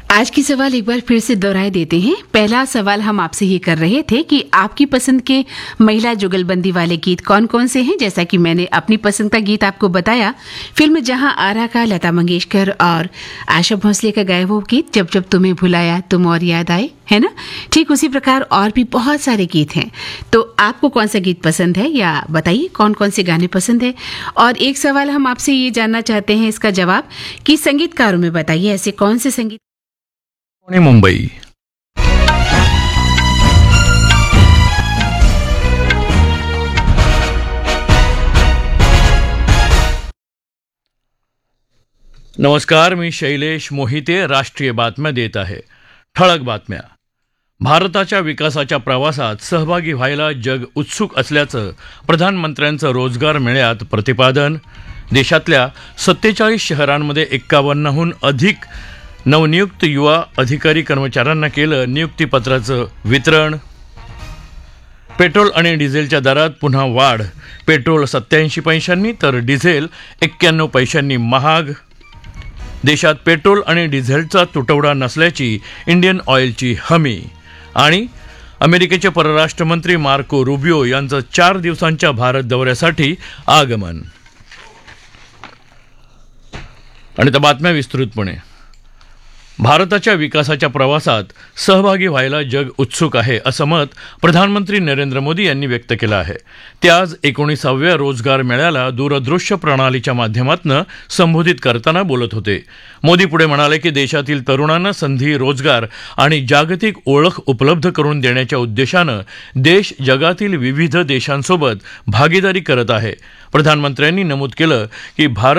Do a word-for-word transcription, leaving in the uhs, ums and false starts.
आज की सवाल एक बार फिर से दोहराए देते हैं। पहला सवाल हम आपसे ये कर रहे थे कि आपकी पसंद के महिला जुगलबंदी वाले गीत कौन कौन से हैं। जैसा कि मैंने अपनी पसंद का गीत आपको बताया, फिल्म जहां आरा का लता मंगेशकर और आशा भोसले का गाया वो गीत जब जब तुम्हें भुलाया तुम और याद आए, है ना। ठीक उसी प्रकार और भी बहुत सारे गीत हैं। तो आपको कौन सा गीत पसंद है या बताइए कौन कौन से गाने पसंद है। और एक सवाल हम आपसे ये जानना चाहते हैं, इसका जवाब कि संगीतकारों में बताइए ऐसे कौन से संगीत मुंबई। नमस्कार, मी शैलेश मोहिते राष्ट्रीय बातम्या देत आहे। ठळक बातम्या। भारताच्या विकासाच्या प्रवासात सहभागी व्हायला जग उत्सुक असल्याचं प्रधानमंत्र्यांचं रोजगार मेळ्यात प्रतिपादन। देशातल्या सत्तेचाळीस शहरांमध्ये एक्कावन्नहून अधिक नवनियुक्त युवा अधिकारी कर्मचाऱ्यांना केलं नियुक्तीपत्राचं वितरण। पेट्रोल आणि डिझेलच्या दरात पुन्हा वाढ। पेट्रोल सत्याऐंशी पैशांनी तर डिझेल एक्क्याण्णव पैशांनी महाग। देशात पेट्रोल आणि डिझेलचा तुटवडा नसल्याची इंडियन ऑइलची हमी। आणि अमेरिकेचे परराष्ट्रमंत्री मार्को रुबियो यांचं चार दिवसांच्या भारत दौऱ्यासाठी आगमन। आणि त्या बातम्या विस्तृतपणे। भारताच्या विकासाच्या प्रवासात सहभागी व्हायला जग उत्सुक आहे असं मत प्रधानमंत्री नरेंद्र मोदी यांनी व्यक्त केलं आहे। ते आज एकोणीसाव्या रोजगार मेळ्याला दूरदृश्य प्रणालीच्या माध्यमातून संबोधित करताना बोलत होते। मोदी पुढे म्हणाले की देशातील तरुणांना संधी, रोजगार आणि जागतिक ओळख उपलब्ध करून देण्याच्या उद्देशानं देश जगातील विविध देशांसोबत भागीदारी करत आहे। प्रधानमंत्र्यांनी नमूद केलं की भारत